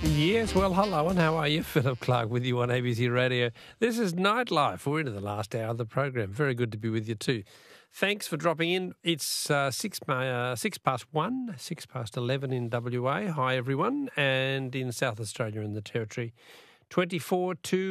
Yes, well, hello, and how are you? Philip Clark with you on ABC Radio. This is Nightlife. We're into the last hour of the program. Very good to be with you too. Thanks for dropping in. It's 6 past 1, 6 past 11 in WA. Hi, everyone. And in South Australia and the Territory, 24 to